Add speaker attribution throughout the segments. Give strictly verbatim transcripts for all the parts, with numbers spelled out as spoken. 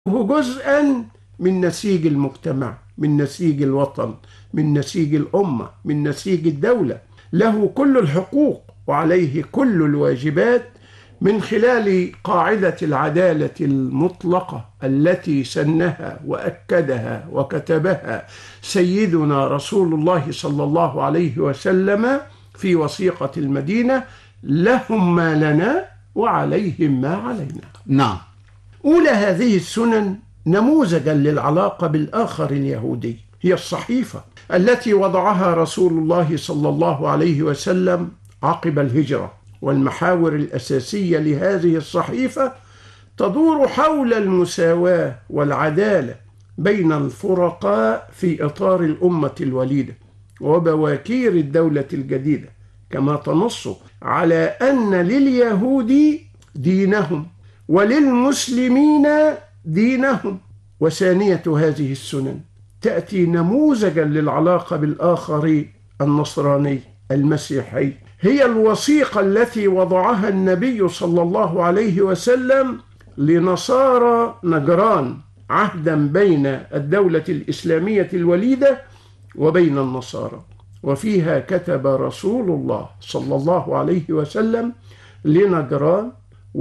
Speaker 1: جزءا من نسيج المجتمع، من نسيج الوطن، من نسيج الأمة، من نسيج الدولة. له كل الحقوق وعليه كل الواجبات من خلال قاعدة العدالة المطلقة التي سنها وأكدها وكتبها سيدنا رسول الله صلى الله عليه وسلم في وثيقة المدينة: لهم ما لنا وعليهم ما علينا.
Speaker 2: نعم.
Speaker 1: أولى هذه السنن نموذجا للعلاقة بالآخر اليهودي هي الصحيفة التي وضعها رسول الله صلى الله عليه وسلم عقب الهجرة. والمحاور الأساسية لهذه الصحيفة تدور حول المساواة والعدالة بين الفرقاء في إطار الأمة الوليدة وبواكير الدولة الجديدة، كما تنص على أن لليهود دينهم وللمسلمين دينهم. وثانية هذه السنن تأتي نموذجا للعلاقة بالآخر النصراني المسيحي. هي الوثيقة التي وضعها النبي صلى الله عليه وسلم لنصارى نجران، عهدا بين الدولة الإسلامية الوليدة وبين النصارى. وفيها كتب رسول الله صلى الله عليه وسلم لنجران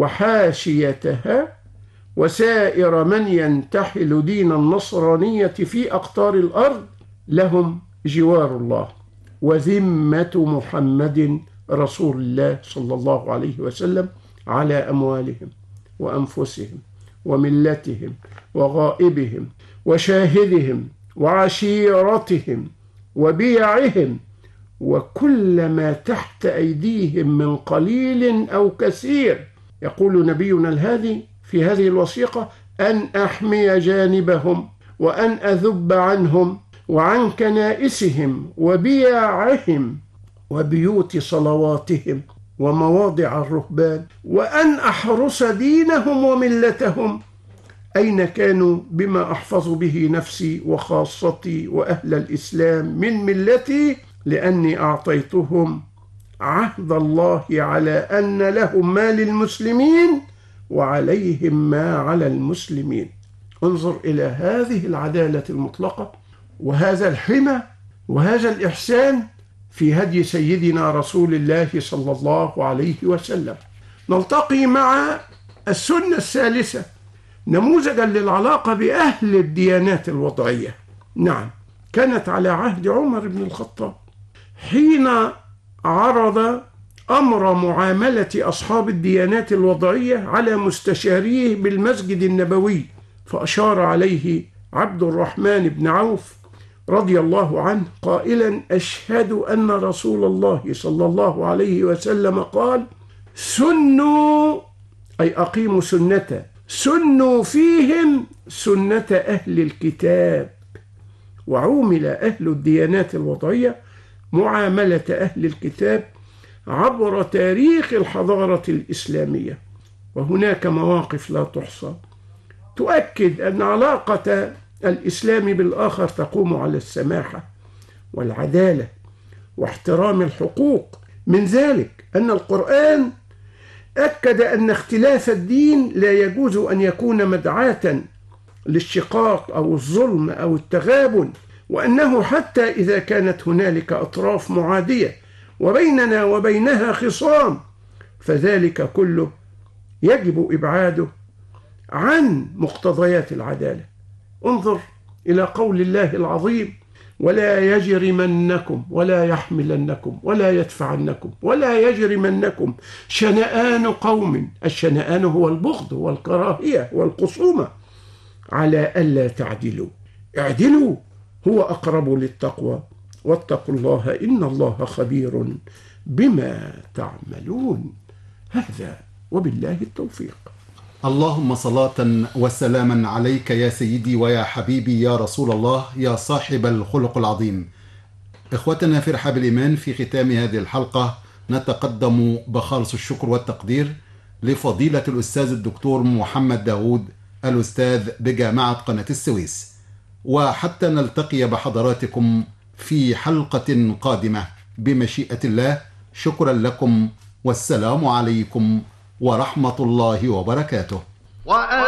Speaker 1: وحاشيتها وسائر من ينتحل دين النصرانية في أقطار الأرض: لهم جوار الله وذمة محمد رسول الله صلى الله عليه وسلم على أموالهم وأنفسهم وملتهم وغائبهم وشاهدهم وعشيرتهم وبيعهم وكل ما تحت أيديهم من قليل أو كثير. يقول نبينا الهادي في هذه الوثيقة: أن أحمي جانبهم وأن أذب عنهم وعن كنائسهم وبياعهم وبيوت صلواتهم ومواضع الرهبان، وأن أحرس دينهم وملتهم أين كانوا، بما أحفظ به نفسي وخاصتي وأهل الإسلام من ملتي، لأني أعطيتهم عهد الله على أن لهم ما للمسلمين وعليهم ما على المسلمين. انظر إلى هذه العدالة المطلقة وهذا الحمى وهذا الإحسان في هدي سيدنا رسول الله صلى الله عليه وسلم. نلتقي مع السنة الثالثة نموذجا للعلاقة بأهل الديانات الوضعية. نعم، كانت على عهد عمر بن الخطاب حين عرض أمر معاملة أصحاب الديانات الوضعية على مستشاريه بالمسجد النبوي، فأشار عليه عبد الرحمن بن عوف رضي الله عنه قائلا: أشهد أن رسول الله صلى الله عليه وسلم قال: سنوا، أي أقيموا سنة، سنوا فيهم سنة أهل الكتاب. وعومل أهل الديانات الوضعية معاملة أهل الكتاب عبر تاريخ الحضارة الإسلامية، وهناك مواقف لا تحصى تؤكد أن علاقة الإسلام بالآخر تقوم على السماحة والعدالة واحترام الحقوق. من ذلك أن القرآن أكد أن اختلاف الدين لا يجوز أن يكون مدعاة للشقاق أو الظلم أو التغابن، وأنه حتى إذا كانت هنالك أطراف معادية وبيننا وبينها خصام فذلك كله يجب إبعاده عن مقتضيات العدالة. انظر إلى قول الله العظيم: ولا يجرمنكم ولا يحملنكم ولا يدفعنكم ولا يجرمنكم شنآن قوم، الشنآن هو البغض والكراهية والخصومة، على ألا تعدلوا، اعدلوا هو أقرب للتقوى واتقوا الله إن الله خبير بما تعملون. هذا وبالله التوفيق.
Speaker 2: اللهم صلاة وسلاما عليك يا سيدي ويا حبيبي يا رسول الله يا صاحب الخلق العظيم. إخوتنا في رحاب الإيمان، في ختام هذه الحلقة نتقدم بخالص الشكر والتقدير لفضيلة الأستاذ الدكتور محمد داود، الأستاذ بجامعة قناة السويس. وحتى نلتقي بحضراتكم في حلقة قادمة بمشيئة الله، شكرا لكم والسلام عليكم ورحمة الله وبركاته.